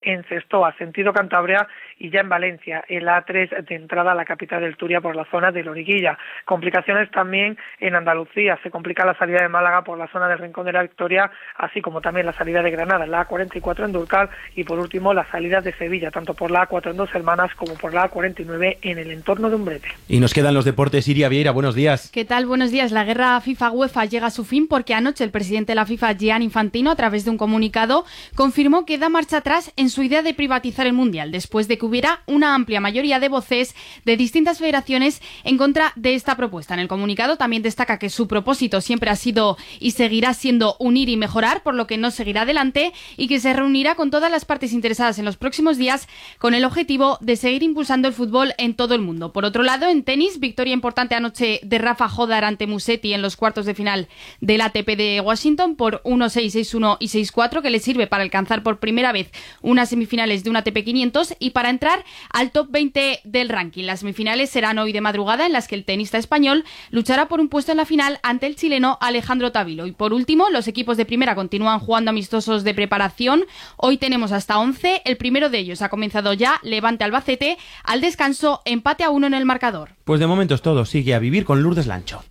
en Cestoa, sentido Cantabria, y ya en Valencia, el A3 de entrada a la capital del Turia por la zona de Loriguilla. Complicaciones también en Andalucía, se complica la salida de Málaga por la zona del Rincón de la Victoria, así como también la salida de Granada, la A44 en Durcal, y por último la salida de Sevilla, tanto por la A4 en Dos Hermanas como por la A49 en el entorno de Umbrete. Y nos quedan los deportes. Iria Vieira, buenos días. ¿Qué tal? Buenos días. La guerra FIFA-UEFA llega a su fin porque anoche el presidente de la FIFA, Gianni Infantino, a través de un comunicado, confirmó que da marcha atrás en su idea de privatizar el Mundial, después de que hubiera una amplia mayoría de voces de distintas federaciones en contra de esta propuesta. En el comunicado también destaca que su propósito siempre ha sido y seguirá siendo unir y mejorar, por lo que no seguirá adelante, y que se reunirá con todas las partes interesadas en los próximos días con el objetivo de seguir impulsando el fútbol en todo el mundo. Por otro lado, en tenis, victoria importante anoche de Rafa Jodar ante Musetti en los cuartos de final del ATP de Washington por 1-6, 6-1 y 6-4, que le sirve para alcanzar por primera vez unas semifinales de un ATP 500 y para entrar al top 20 del ranking. Las semifinales serán hoy de madrugada, en las que el tenista español luchará por un puesto en la final ante el chileno Alejandro Tavilo. Y por último, los equipos de primera continúan jugando amistosos de preparación. Hoy tenemos hasta 11. El primero de ellos ha comenzado ya, Levante Albacete. Al descanso, empate a 1 en el marcador. Pues de momento es todo. Sigue a vivir con Lourdes Lancho.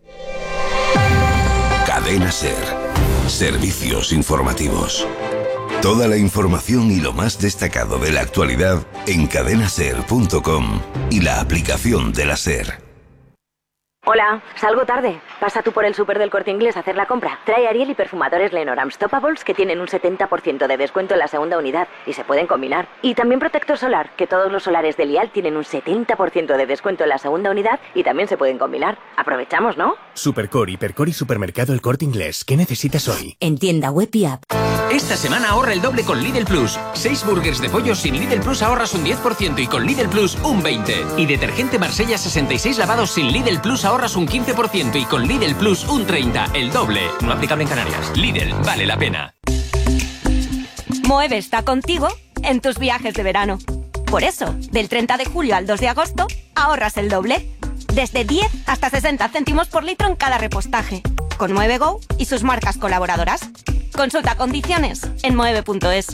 Cadena SER. Servicios informativos. Toda la información y lo más destacado de la actualidad en cadenaser.com y la aplicación de la SER. Hola, salgo tarde. Pasa tú por el súper del Corte Inglés a hacer la compra. Trae Ariel y perfumadores Lenor Unstoppables que tienen un 70% de descuento en la segunda unidad y se pueden combinar. Y también protector solar, que todos los solares de Lial tienen un 70% de descuento en la segunda unidad y también se pueden combinar. Aprovechamos, ¿no? Supercore, Hipercore y Supermercado El Corte Inglés. ¿Qué necesitas hoy? En tienda web y app. Esta semana ahorra el doble con Lidl Plus. 6 burgers de pollo sin Lidl Plus ahorras un 10% y con Lidl Plus un 20%. Y detergente Marsella 66 lavados sin Lidl Plus ahorras un 15% y con Lidl Plus un 30%. El doble. No aplicable en Canarias. Lidl, vale la pena. Moeve está contigo en tus viajes de verano. Por eso, del 30 de julio al 2 de agosto, ahorras el doble. Desde 10 hasta 60 céntimos por litro en cada repostaje. Con Mueve.go y sus marcas colaboradoras. Consulta condiciones en mueve.es.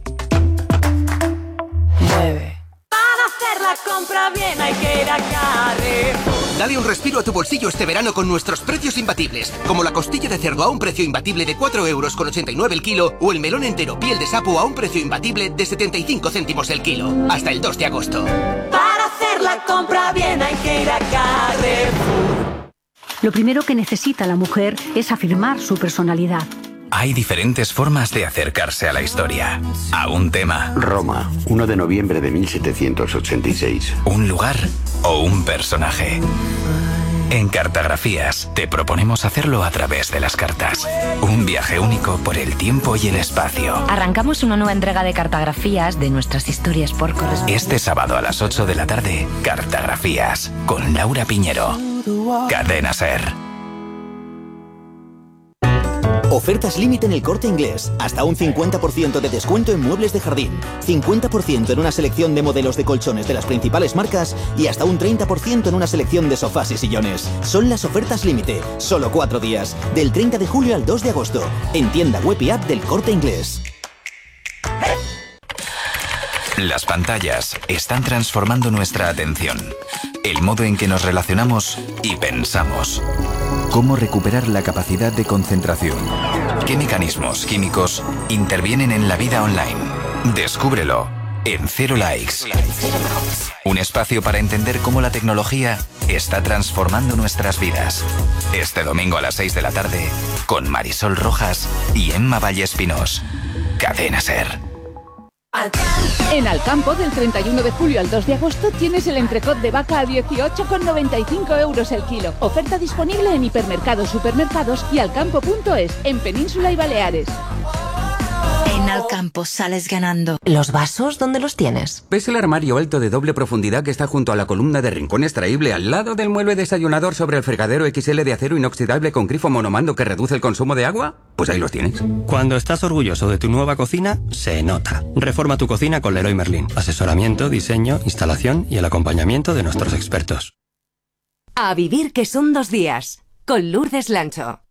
Mueve. Para hacer la compra bien hay que ir a Carrefour. Dale un respiro a tu bolsillo este verano con nuestros precios imbatibles, como la costilla de cerdo a un precio imbatible de 4,89 € el kilo o el melón entero piel de sapo a un precio imbatible de 75 céntimos el kilo. Hasta el 2 de agosto. Para hacer la compra bien hay que ir a Carrefour. Lo primero que necesita la mujer es afirmar su personalidad. Hay diferentes formas de acercarse a la historia, a un tema. Roma, 1 de noviembre de 1786. Un lugar o un personaje. En Cartografías te proponemos hacerlo a través de las cartas. Un viaje único por el tiempo y el espacio. Arrancamos una nueva entrega de Cartografías de nuestras historias por correspondencia. Este sábado a las 8 de la tarde, Cartografías, con Laura Piñero. Cadena SER. Ofertas límite en el Corte Inglés. Hasta un 50% de descuento en muebles de jardín. 50% en una selección de modelos de colchones de las principales marcas y hasta un 30% en una selección de sofás y sillones. Son las ofertas límite. Solo 4 días. Del 30 de julio al 2 de agosto. En tienda web y app del Corte Inglés. Las pantallas están transformando nuestra atención, el modo en que nos relacionamos y pensamos. ¿Cómo recuperar la capacidad de concentración? ¿Qué mecanismos químicos intervienen en la vida online? Descúbrelo en Cero Likes. Un espacio para entender cómo la tecnología está transformando nuestras vidas. Este domingo a las 6 de la tarde, con Marisol Rojas y Emma Vallespinós. Cadena SER. En Alcampo, del 31 de julio al 2 de agosto, tienes el entrecot de vaca a 18,95 € el kilo. Oferta disponible en hipermercados, supermercados y alcampo.es, en Península y Baleares. En Alcampo sales ganando. ¿Los vasos dónde los tienes? ¿Ves el armario alto de doble profundidad que está junto a la columna de rincón extraíble al lado del mueble desayunador sobre el fregadero XL de acero inoxidable con grifo monomando que reduce el consumo de agua? Pues ahí los tienes. Cuando estás orgulloso de tu nueva cocina, se nota. Reforma tu cocina con Leroy Merlin. Asesoramiento, diseño, instalación y el acompañamiento de nuestros expertos. A vivir que son 2 días, con Lourdes Lancho.